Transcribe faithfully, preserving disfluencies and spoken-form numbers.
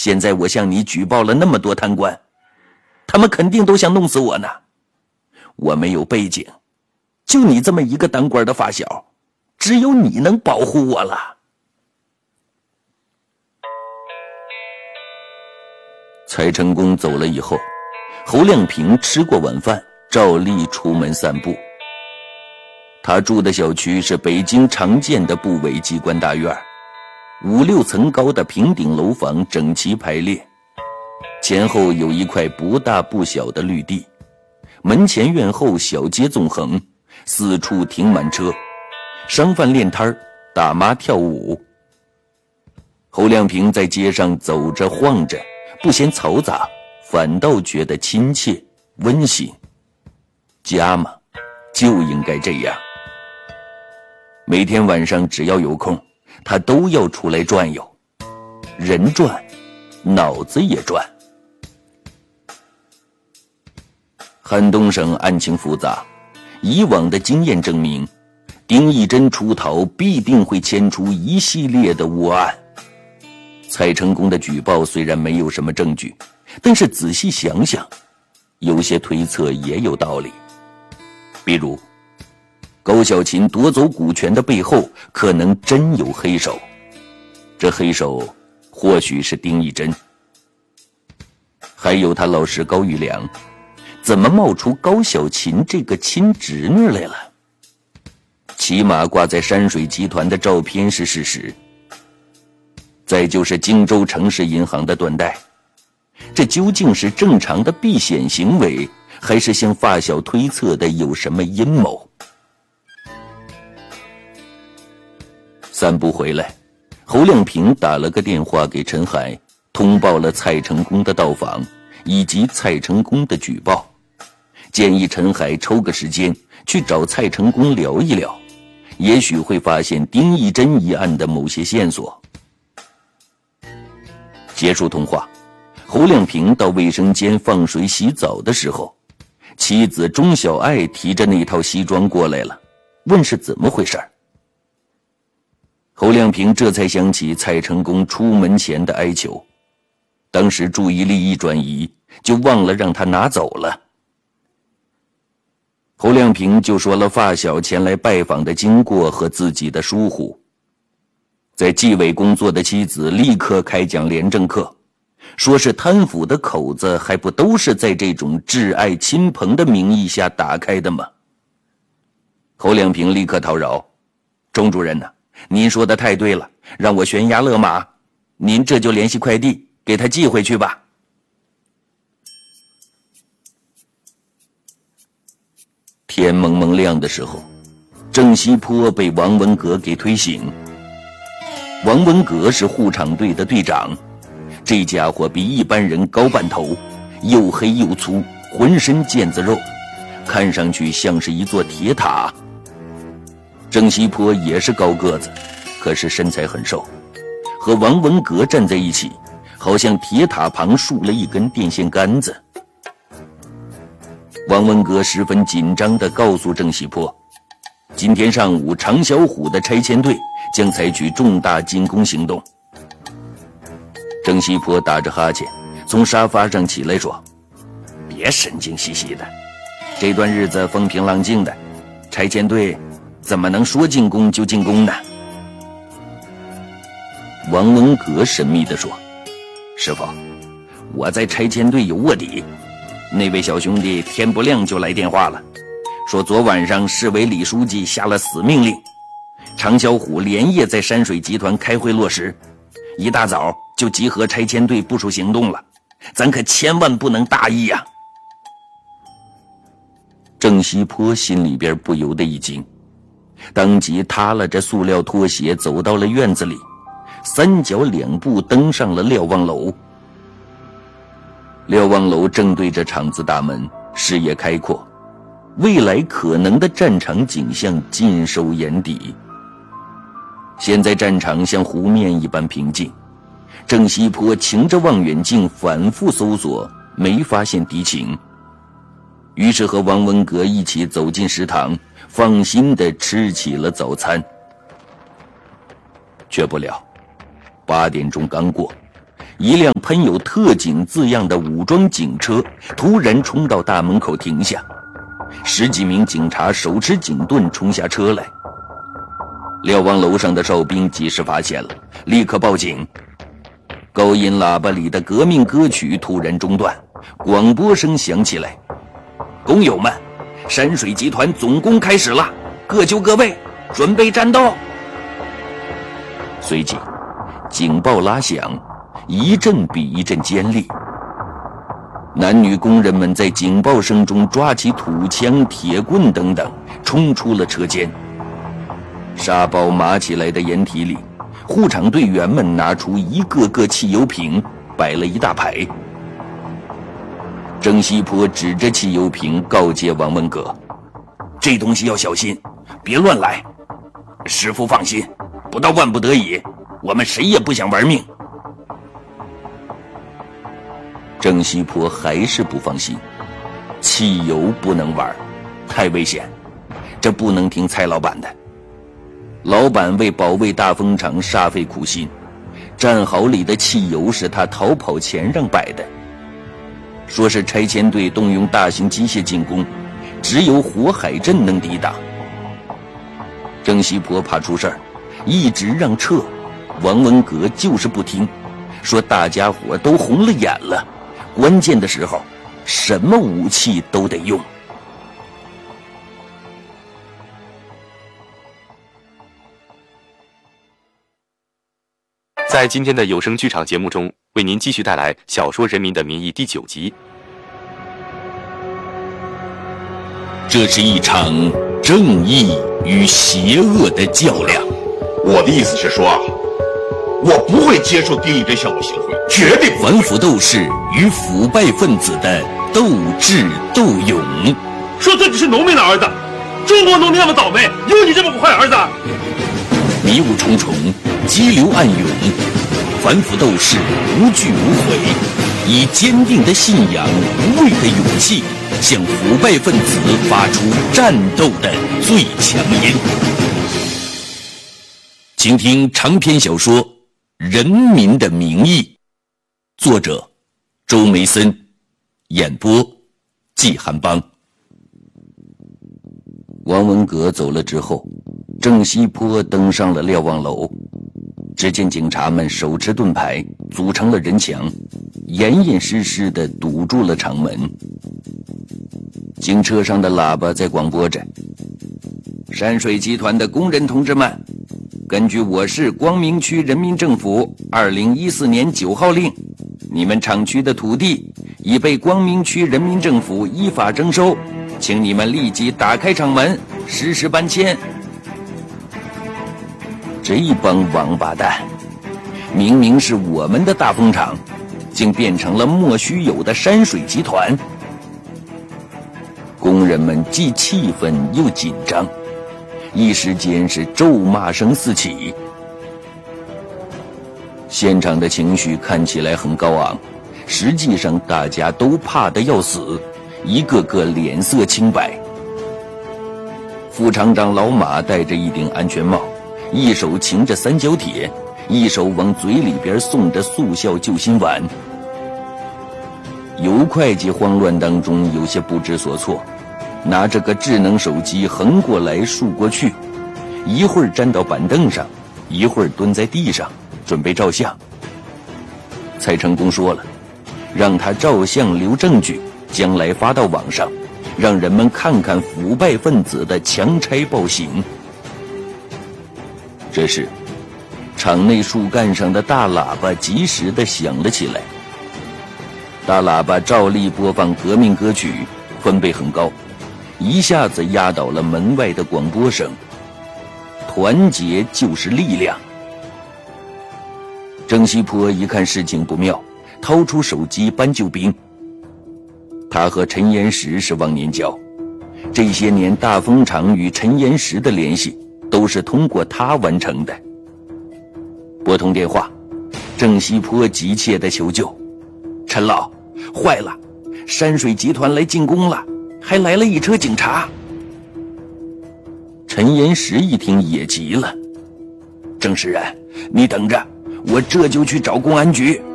现在我向你举报了那么多贪官，他们肯定都想弄死我呢。我没有背景，就你这么一个当官的发小，只有你能保护我了。蔡成功走了以后，侯亮平吃过晚饭，照例出门散步。他住的小区是北京常见的部委机关大院，五六层高的平顶楼房整齐排列，前后有一块不大不小的绿地，门前院后小街纵横，四处停满车，商贩练摊儿，打麻跳舞。侯亮平在街上走着晃着，不嫌嘈杂，反倒觉得亲切温馨。家嘛，就应该这样。每天晚上只要有空，他都要出来转悠，人转，脑子也转。汉东省案情复杂，以往的经验证明，丁义珍出逃必定会牵出一系列的窝案。蔡成功的举报虽然没有什么证据，但是仔细想想，有些推测也有道理。比如高小琴夺走股权的背后可能真有黑手，这黑手或许是丁义珍。还有他老师高玉良，怎么冒出高小琴这个亲侄女来了？起码挂在山水集团的照片是事实。再就是荆州城市银行的断贷，这究竟是正常的避险行为，还是像发小推测的有什么阴谋？散步回来，侯亮平打了个电话给陈海，通报了蔡成功的到访以及蔡成功的举报，建议陈海抽个时间去找蔡成功聊一聊，也许会发现丁义珍一案的某些线索。结束通话，侯亮平到卫生间放水洗澡的时候，妻子钟小爱提着那套西装过来了，问是怎么回事。侯亮平这才想起蔡成功出门前的哀求，当时注意力一转移，就忘了让他拿走了。侯亮平就说了发小前来拜访的经过和自己的疏忽。在纪委工作的妻子立刻开讲廉政课，说是贪腐的口子还不都是在这种挚爱亲朋的名义下打开的吗？侯亮平立刻讨饶，钟主任呢、啊，您说的太对了，让我悬崖勒马，您这就联系快递给他寄回去吧。天蒙蒙亮的时候，郑西坡被王文革给推醒。王文革是护场队的队长，这家伙比一般人高半头，又黑又粗，浑身腱子肉，看上去像是一座铁塔。郑西坡也是高个子，可是身材很瘦，和王文革站在一起，好像铁塔旁竖了一根电线杆子。王文革十分紧张地告诉郑西坡，今天上午常小虎的拆迁队将采取重大进攻行动。郑西坡打着哈欠从沙发上起来说，别神经兮兮的，这段日子风平浪静的，拆迁队怎么能说进攻就进攻呢？王文革神秘地说，师傅，我在拆迁队有卧底，那位小兄弟天不亮就来电话了，说昨晚上市委李书记下了死命令，常小虎连夜在山水集团开会落实，一大早就集合拆迁队部署行动了，咱可千万不能大意呀、啊！郑西坡心里边不由得一惊，当即踏了着塑料拖鞋走到了院子里，三脚两步登上了瞭望楼。瞭望楼正对着厂子大门，视野开阔，未来可能的战场景象尽收眼底。现在战场像湖面一般平静，郑西坡擎着望远镜反复搜索，没发现敌情，于是和王文革一起走进食堂，放心地吃起了早餐。却不料八点钟刚过， 一辆喷有特警字样的武装警车突然冲到大门口停下，十几名警察手持警盾冲下车来。瞭望楼上的哨兵及时发现了，立刻报警。高音喇叭里的革命歌曲突然中断，广播声响起来：工友们，山水集团总攻开始了，各就各位，准备战斗。随即警报拉响，一阵比一阵尖利。男女工人们在警报声中抓起土枪、铁棍等等，冲出了车间。沙包码起来的掩体里，护场队员们拿出一个个汽油瓶，摆了一大排。郑西坡指着汽油瓶告诫王文革：这东西要小心，别乱来。师傅放心，不到万不得已，我们谁也不想玩命。郑西坡还是不放心，汽油不能玩，太危险，这不能听蔡老板的。老板为保卫大风厂煞费苦心，战壕里的汽油是他逃跑前让摆的，说是拆迁队动用大型机械进攻，只有火海镇能抵挡。郑西坡怕出事儿，一直让撤，王文革就是不听，说大家伙都红了眼了，关键的时候什么武器都得用。 在今天的有声剧场节目中，为您继续带来小说《人民的名义》第九集。 这是一场正义与邪恶的较量。 我的意思是说啊，我不会接受丁义珍向我行贿，绝对不会。 反腐斗士与腐败分子的斗智斗勇。 说这只是农民的儿子，中国农民那么倒霉，有你这么个坏儿子？ 迷雾重重，激流暗涌，反腐斗士无惧无悔，以坚定的信仰、无畏的勇气，向腐败分子发出战斗的最强音。请听长篇小说《人民的名义》，作者周梅森，演播季寒邦。王文革走了之后，郑西坡登上了瞭望楼。只见警察们手持盾牌，组成了人墙，严严实实地堵住了厂门。警车上的喇叭在广播着：山水集团的工人同志们，根据我市光明区人民政府二零一四年九号令，你们厂区的土地已被光明区人民政府依法征收，请你们立即打开厂门，实施搬迁。这帮王八蛋，明明是我们的大风厂，竟变成了莫须有的山水集团。工人们既气愤又紧张，一时间是咒骂声四起。现场的情绪看起来很高昂，实际上大家都怕得要死，一个个脸色青白。副厂长老马戴着一顶安全帽，一手擎着三角铁，一手往嘴里边送着速效救心丸。尤会计慌乱当中有些不知所措，拿着个智能手机横过来竖过去，一会儿站到板凳上，一会儿蹲在地上准备照相。蔡成功说了，让他照相留证据，将来发到网上，让人们看看腐败分子的强拆暴行。这时场内树干上的大喇叭及时地响了起来，大喇叭照例播放革命歌曲，分贝很高，一下子压倒了门外的广播声。团结就是力量。郑西坡一看事情不妙，掏出手机搬救兵。他和陈岩石是忘年交，这些年大风厂与陈岩石的联系都是通过他完成的。拨通电话，郑西坡急切地求救：陈老，坏了，山水集团来进攻了，还来了一车警察。陈岩石一听也急了：郑诗然，你等着，我这就去找公安局。